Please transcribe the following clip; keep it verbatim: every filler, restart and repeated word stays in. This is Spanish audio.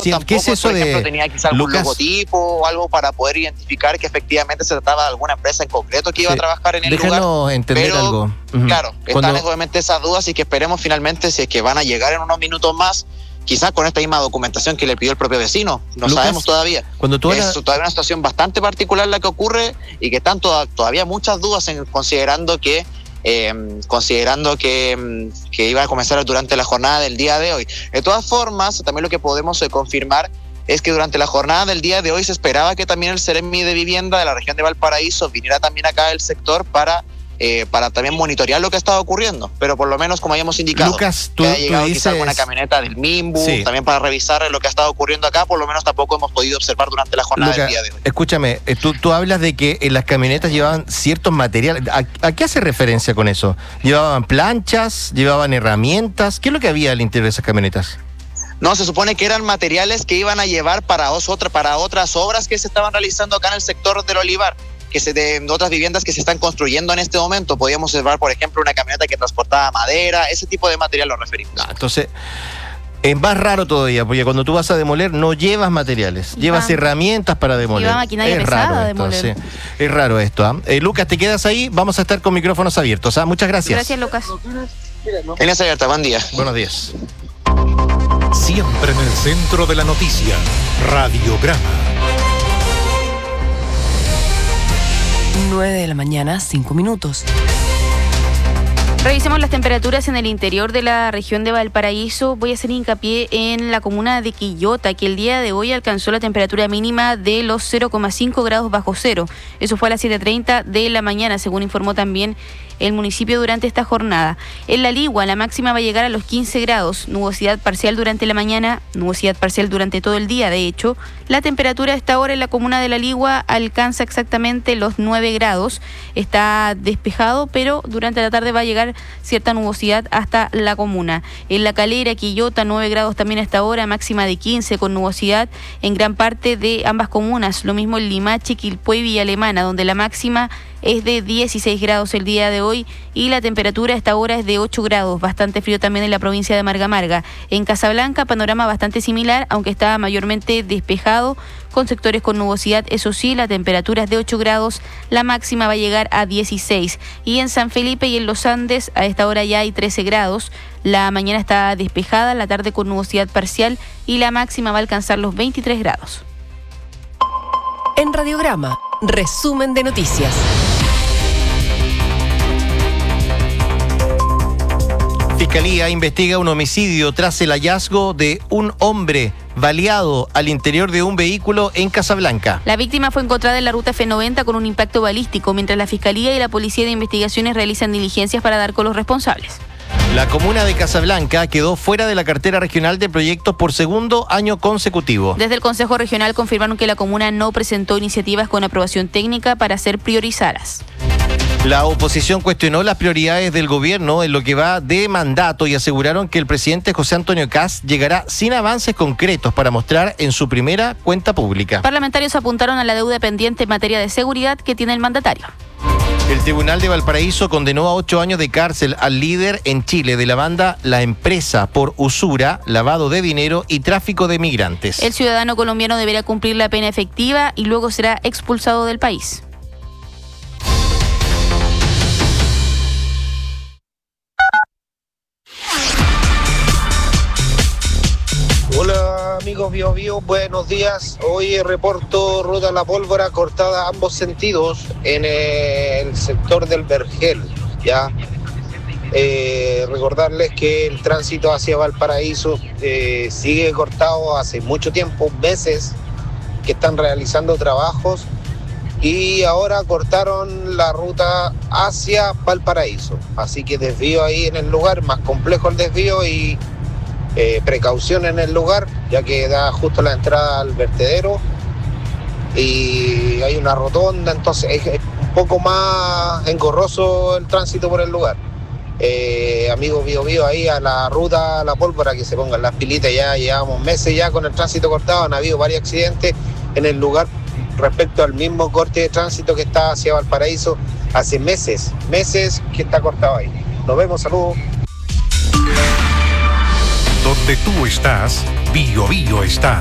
Sí, tampoco, ¿qué es eso por ejemplo, de, tenía quizá algún Lucas? logotipo o algo para poder identificar que efectivamente se trataba de alguna empresa en concreto que iba Sí. a trabajar en el Déjanos lugar. entender pero, algo. Uh-huh. Claro, Cuando... están obviamente esas dudas y que esperemos finalmente si es que van a llegar en unos minutos más, quizás con esta misma documentación que le pidió el propio vecino. No Lucas, sabemos todavía. Cuando tú es hablas... todavía una situación bastante particular la que ocurre y que están toda, todavía muchas dudas en, considerando que Eh, considerando que, que iba a comenzar durante la jornada del día de hoy. De todas formas, también lo que podemos eh, confirmar es que durante la jornada del día de hoy se esperaba que también el Seremi de Vivienda de la región de Valparaíso viniera también acá al sector para eh, para también monitorear lo que estaba ocurriendo, pero por lo menos, como habíamos indicado, Lucas, tú, que haya llegado tú dices... quizá alguna camioneta del MIMBU, sí, también para revisar lo que ha estado ocurriendo acá, por lo menos tampoco hemos podido observar durante la jornada Lucas, del día de hoy. Escúchame, tú, tú hablas de que en las camionetas llevaban ciertos materiales. ¿A, ¿A qué hace referencia con eso? ¿Llevaban planchas? ¿Llevaban herramientas? ¿Qué es lo que había al interior de esas camionetas? No, se supone que eran materiales que iban a llevar para, otra, para otras obras que se estaban realizando acá en el sector del Olivar, que se de, de otras viviendas que se están construyendo en este momento. Podíamos observar, por ejemplo, una camioneta que transportaba madera, ese tipo de material lo referimos. Ah, entonces, es más raro todavía, porque cuando tú vas a demoler no llevas materiales, y llevas va, herramientas para demoler. Lleva maquinaria es pesada raro a esto, demoler. sí. Es raro esto. ¿eh? Eh, Lucas, te quedas ahí, vamos a estar con micrófonos abiertos. ¿eh? Muchas gracias. Gracias, Lucas. Líneas abiertas, buen día. Buenos días. Siempre en el centro de la noticia, Radiograma. nueve de la mañana, cinco minutos. Revisemos las temperaturas en el interior de la región de Valparaíso. Voy a hacer hincapié en la comuna de Quillota, que el día de hoy alcanzó la temperatura mínima de los cero coma cinco grados bajo cero. Eso fue a las siete treinta de la mañana, según informó también el municipio durante esta jornada. En La Ligua, la máxima va a llegar a los quince grados, nubosidad parcial durante la mañana, nubosidad parcial durante todo el día. De hecho, la temperatura a esta hora en la comuna de La Ligua alcanza exactamente los nueve grados. Está despejado, pero durante la tarde va a llegar cierta nubosidad hasta la comuna. En La Calera, Quillota, nueve grados también a esta hora, máxima de quince con nubosidad en gran parte de ambas comunas. Lo mismo en Limache, Quilpué y Villa Alemana, donde la máxima es de dieciséis grados el día de hoy y la temperatura a esta hora es de ocho grados, bastante frío también en la provincia de Marga Marga. En Casablanca, panorama bastante similar, aunque está mayormente despejado, con sectores con nubosidad. Eso sí, la temperatura es de ocho grados, la máxima va a llegar a dieciséis. Y en San Felipe y en Los Andes, a esta hora ya hay trece grados. La mañana está despejada, la tarde con nubosidad parcial y la máxima va a alcanzar los veintitrés grados. En Radiograma, resumen de noticias. Fiscalía investiga un homicidio tras el hallazgo de un hombre baleado al interior de un vehículo en Casablanca. La víctima fue encontrada en la ruta F noventa con un impacto balístico, mientras la Fiscalía y la Policía de Investigaciones realizan diligencias para dar con los responsables. La comuna de Casablanca quedó fuera de la cartera regional de proyectos por segundo año consecutivo. Desde el Consejo Regional confirmaron que la comuna no presentó iniciativas con aprobación técnica para ser priorizadas. La oposición cuestionó las prioridades del gobierno en lo que va de mandato y aseguraron que el presidente José Antonio Kast llegará sin avances concretos para mostrar en su primera cuenta pública. Parlamentarios apuntaron a la deuda pendiente en materia de seguridad que tiene el mandatario. El Tribunal de Valparaíso condenó a ocho años de cárcel al líder en Chile de la banda La Empresa por usura, lavado de dinero y tráfico de migrantes. El ciudadano colombiano deberá cumplir la pena efectiva y luego será expulsado del país. Hola amigos Bio Bio, buenos días. Hoy reporto ruta La Pólvora cortada a ambos sentidos en el sector del Vergel. Ya eh, recordarles que el tránsito hacia Valparaíso eh, sigue cortado hace mucho tiempo, meses que están realizando trabajos y ahora cortaron la ruta hacia Valparaíso. Así que desvío ahí en el lugar, más complejo el desvío y Eh, precaución en el lugar, ya que da justo la entrada al vertedero y hay una rotonda, entonces es, es un poco más engorroso el tránsito por el lugar. Eh, amigos Bio Bio, ahí a la ruta La Pólvora, que se pongan las pilitas, ya llevamos meses ya con el tránsito cortado, han habido varios accidentes en el lugar respecto al mismo corte de tránsito que está hacia Valparaíso, hace meses, meses que está cortado ahí. Nos vemos, saludos. Donde tú estás, Bio Bio está.